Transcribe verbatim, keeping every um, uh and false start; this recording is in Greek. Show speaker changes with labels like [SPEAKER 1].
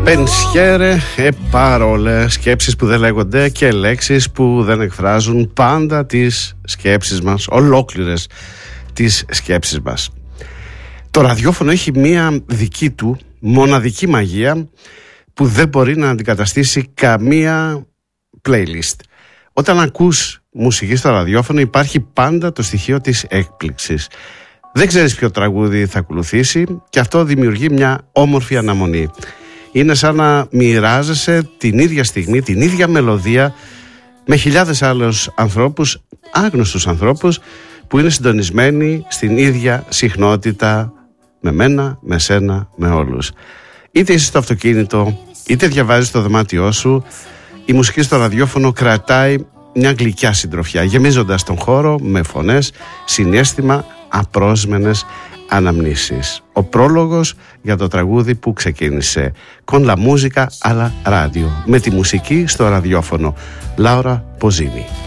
[SPEAKER 1] Pensiere e parole, σκέψεις που δεν λέγονται και λέξεις που δεν εκφράζουν πάντα τις σκέψεις μας, ολόκληρες τις σκέψεις μας. Το ραδιόφωνο έχει μία δική του μοναδική μαγεία που δεν μπορεί να αντικαταστήσει καμία playlist. Όταν ακούς μουσική στο ραδιόφωνο υπάρχει πάντα το στοιχείο της έκπληξης. Δεν ξέρεις ποιο τραγούδι θα ακολουθήσει και αυτό δημιουργεί μια όμορφη αναμονή. Είναι σαν να μοιράζεσαι την ίδια στιγμή, την ίδια μελωδία με χιλιάδες άλλους ανθρώπους, άγνωστους ανθρώπους που είναι συντονισμένοι στην ίδια συχνότητα με μένα, με σένα, με όλους. Είτε είσαι στο αυτοκίνητο, είτε διαβάζεις στο δωμάτιό σου, η μουσική στο ραδιόφωνο κρατάει μια γλυκιά συντροφιά, γεμίζοντας τον χώρο με φωνές, συναίσθημα, απρόσμενες αναμνήσεις. Ο πρόλογος για το τραγούδι που ξεκίνησε. Con la musica alla radio. Με τη μουσική στο ραδιόφωνο. Λάουρα Ποζίνη.